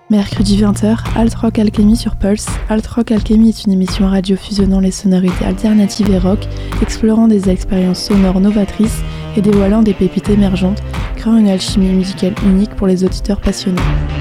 Mercredi 20h, Alt Rock Alchemy sur Pulse. Alt Rock Alchemy est une émission radio fusionnant les sonorités alternatives et rock, explorant des expériences sonores novatrices et dévoilant des pépites émergentes, créant une alchimie musicale unique pour les auditeurs passionnés.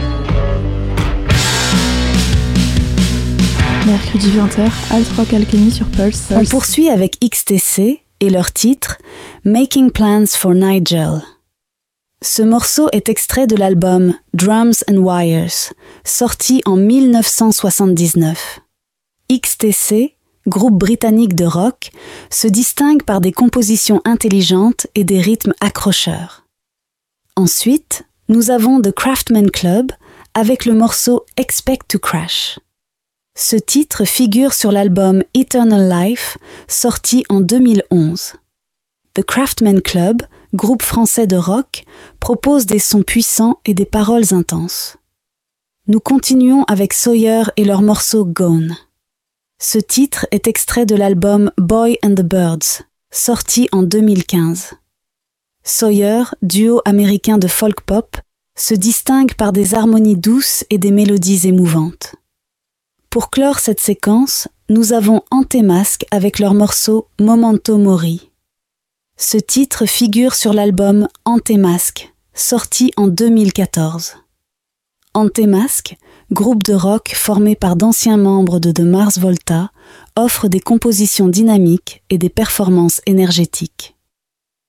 Mercredi 20h, Alt Rock Alchemy sur Pulse. On poursuit avec XTC et leur titre Making Plans for Nigel. Ce morceau est extrait de l'album Drums and Wires, sorti en 1979. XTC, groupe britannique de rock, se distingue par des compositions intelligentes et des rythmes accrocheurs. Ensuite, nous avons The Craftman Club avec le morceau Expect to Crash. Ce titre figure sur l'album Eternal Life, sorti en 2011. The Craftman Club, groupe français de rock, propose des sons puissants et des paroles intenses. Nous continuons avec Sawyer et leur morceau Gone. Ce titre est extrait de l'album Boy and the Birds, sorti en 2015. Sawyer, duo américain de folk pop, se distingue par des harmonies douces et des mélodies émouvantes. Pour clore cette séquence, nous avons Antemasque avec leur morceau Memento Mori. Ce titre figure sur l'album Antemasque, sorti en 2014. Antemasque, groupe de rock formé par d'anciens membres de The Mars Volta, offre des compositions dynamiques et des performances énergétiques.